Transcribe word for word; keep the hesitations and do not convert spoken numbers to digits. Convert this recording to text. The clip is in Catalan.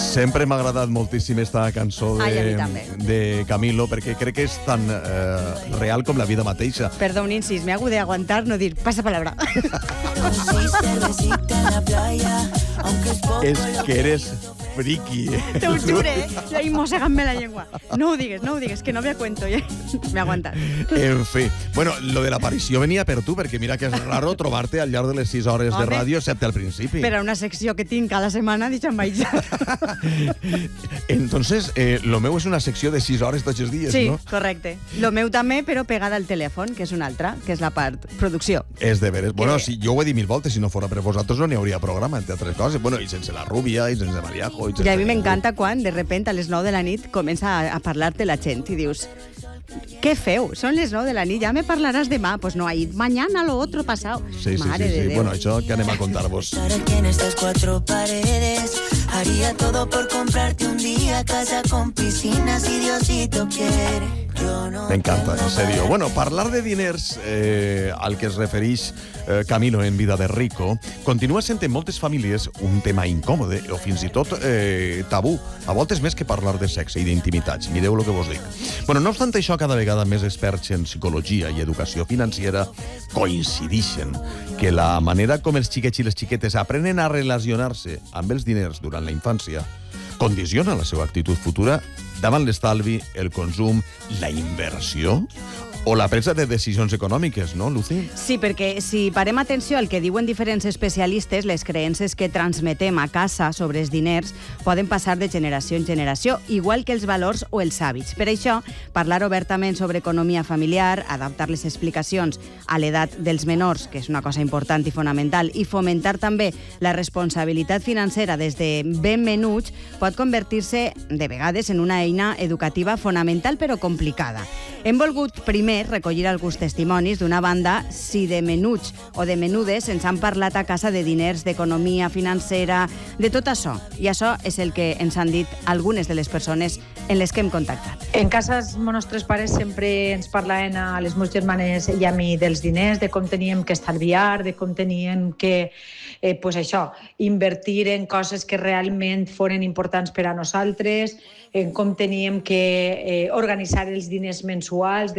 Sempre m'ha agradat moltíssim esta cançó Ai, a mi de, també. de Camilo, perquè crec que és tan eh, real com la vida mateixa. Perdó, un incís, me hago de aguantar no dir pasa palabra. És que eres friki. Te ho jure, eh? I ahí mossegant-me la llengua. No ho digues, no ho digues, que no me cuento. Ja. M'he aguantat. En fi. Bueno, lo de l'aparició venia per tu, perquè mira que és raro trobar-te al llarg de les sis hores Home, de ràdio, excepte al principi. Per a una secció que tinc cada setmana, deixa'm vaig. Entonces, eh, lo meu és una secció de sis hores tots els dies, Sí, no? correcte. Lo meu també, però pegada al telèfon, que és una altra, que és la part producció. És de veres. Bueno, Que- si, jo ho he dit mil voltes, si no fora per vosaltres no n'hi hauria programa, entre altres coses. Bueno, i sense la Rúbia, i sense Mariajo, i sense... I a mi m'encanta quan, de repente, a les nou de la nit, comença a, a parlar-te la gent i dius... Què feu? Són les nou de la nit, ja me parlaràs demà. Pues no, ahí, mañana lo otro pasado. Sí, sí, Mare sí, de sí. Déu. Bueno, això que anem a contar-vos. Estar aquí en estas cuatro paredes. Haría todo por comprarte un día casa con piscina si Diosito quiere. Yo no M'encanta, en sèrio. Bueno, parlar de diners, eh, al que es refereix eh, Camilo en Vida de Rico, continua sent en moltes famílies un tema incòmode o fins i tot eh, tabú. A voltes més que parlar de sexe i d'intimitats. Mireu el que vos dic. Bueno, no obstant això, cada vegada més experts en psicologia i educació financera coincideixen que la manera com els xiquets i les xiquetes aprenen a relacionar-se amb els diners durant la infància condiciona la seva actitud futura davant l'estalvi, el consum, la inversió o la presa de decisions econòmiques, no, Lucy? Sí, perquè si parem atenció al que diuen diferents especialistes, les creences que transmetem a casa sobre els diners poden passar de generació en generació, igual que els valors o els hàbits. Per això, parlar obertament sobre economia familiar, adaptar les explicacions a l'edat dels menors, que és una cosa important i fonamental, i fomentar també la responsabilitat financera des de ben menuts, pot convertir-se, de vegades, en una eina educativa fonamental però complicada. Hem volgut primer recollir alguns testimonis d'una banda si de menuts o de menudes ens han parlat a casa de diners, d'economia financera, de tot això. I això és el que ens han dit algunes de les persones en les que hem contactat. En casa, els nostres pares sempre ens parlaven a les meves germanes i a mi dels diners, de com teníem que estalviar, de com teníem que eh, pues això, invertir en coses que realment foren importants per a nosaltres, en com teníem que eh, organitzar els diners mensuals,